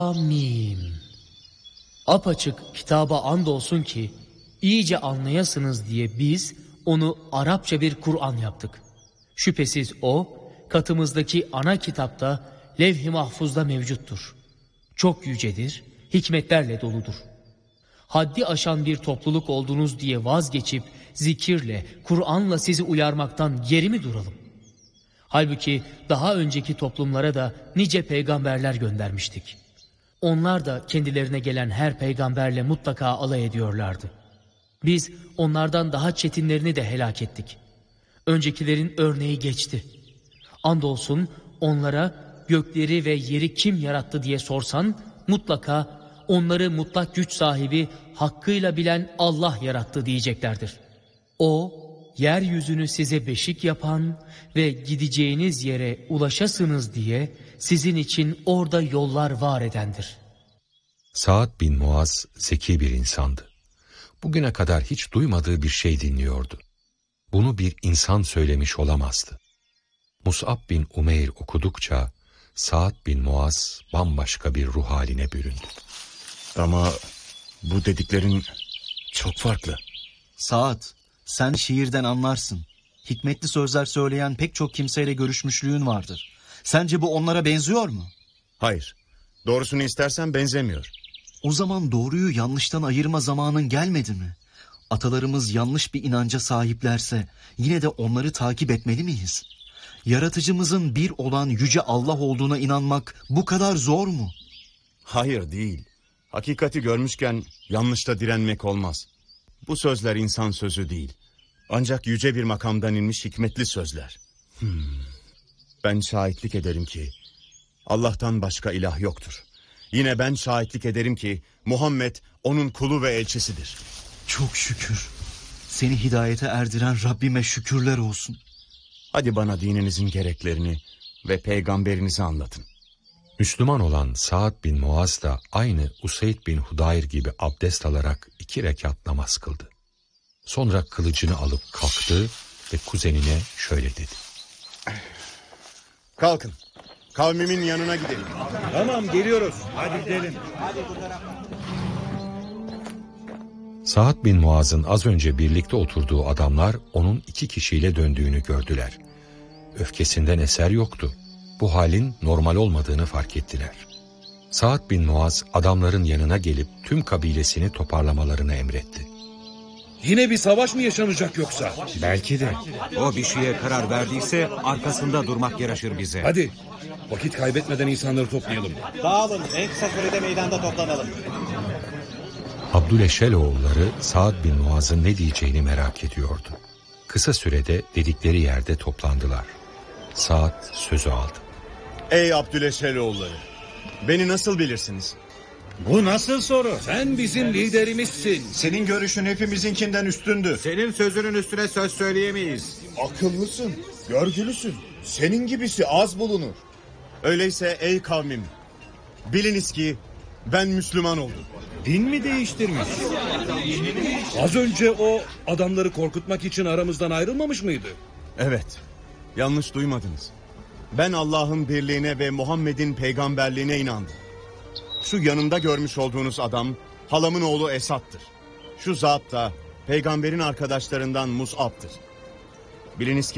Amin. Apaçık kitaba andolsun ki iyice anlayasınız diye biz onu Arapça bir Kur'an yaptık. Şüphesiz o katımızdaki ana kitapta levh-i mahfuzda mevcuttur. Çok yücedir, hikmetlerle doludur. Haddi aşan bir topluluk oldunuz diye vazgeçip zikirle, Kur'an'la sizi uyarmaktan geri mi duralım? Halbuki daha önceki toplumlara da nice peygamberler göndermiştik. Onlar da kendilerine gelen her peygamberle mutlaka alay ediyorlardı. Biz onlardan daha çetinlerini de helak ettik. Öncekilerin örneği geçti. Andolsun onlara gökleri ve yeri kim yarattı diye sorsan mutlaka onları mutlak güç sahibi hakkıyla bilen Allah yarattı diyeceklerdir. O yeryüzünü size beşik yapan ve gideceğiniz yere ulaşasınız diye sizin için orada yollar var edendir. Sa'd bin Muaz zeki bir insandı. Bugüne kadar hiç duymadığı bir şey dinliyordu. Bunu bir insan söylemiş olamazdı. Mus'ab bin Umeyr okudukça Sa'd bin Muaz bambaşka bir ruh haline büründü. Ama bu dediklerin çok farklı. Sa'd, sen şiirden anlarsın. Hikmetli sözler söyleyen pek çok kimseyle görüşmüşlüğün vardır. Sence bu onlara benziyor mu? Hayır. Doğrusunu istersen benzemiyor. O zaman doğruyu yanlıştan ayırma zamanın gelmedi mi? Atalarımız yanlış bir inanca sahiplerse yine de onları takip etmeli miyiz? Yaratıcımızın bir olan yüce Allah olduğuna inanmak bu kadar zor mu? Hayır değil. Hakikati görmüşken yanlışta direnmek olmaz. Bu sözler insan sözü değil. Ancak yüce bir makamdan inmiş hikmetli sözler. Ben şahitlik ederim ki Allah'tan başka ilah yoktur. Yine ben şahitlik ederim ki Muhammed onun kulu ve elçisidir. Çok şükür. Seni hidayete erdiren Rabbime şükürler olsun. Hadi bana dininizin gereklerini ve peygamberinizi anlatın. Müslüman olan Sa'd bin Muaz da aynı Useyd bin Hudayr gibi abdest alarak 2 rekat namaz kıldı. Sonra kılıcını alıp kalktı ve kuzenine şöyle dedi. Kalkın. Kavmimin yanına gidelim. Tamam, geliyoruz. Hadi gidelim. Sa'd bin Muaz'ın az önce birlikte oturduğu adamlar onun 2 kişiyle döndüğünü gördüler. Öfkesinden eser yoktu. Bu halin normal olmadığını fark ettiler. Sa'd bin Muaz adamların yanına gelip tüm kabilesini toparlamalarını emretti. Yine bir savaş mı yaşanacak yoksa? Belki de. O bir şeye karar verdiyse arkasında durmak yaraşır bize. Hadi vakit kaybetmeden insanları toplayalım. Dağılın, en kısa sürede meydanda toplanalım. Abdüleşeloğulları Sa'd bin Muaz'ın ne diyeceğini merak ediyordu. Kısa sürede dedikleri yerde toplandılar. Sa'd sözü aldı. Ey Abdüleşeloğulları, beni nasıl bilirsiniz? Bu nasıl soru? Sen bizim liderimizsin. Senin görüşün hepimizinkinden üstündü. Senin sözünün üstüne söz söyleyemeyiz. Akıllısın, görgülüsün. Senin gibisi az bulunur. Öyleyse ey kavmim, biliniz ki ben Müslüman oldum. Din mi değiştirmiş? Az önce o adamları korkutmak için aramızdan ayrılmamış mıydı? Evet, yanlış duymadınız. Ben Allah'ın birliğine ve Muhammed'in peygamberliğine inandım. Şu yanımda görmüş olduğunuz adam halamın oğlu Esad'tır. Şu zat da peygamberin arkadaşlarından Mus'ab'tır. Biliniz ki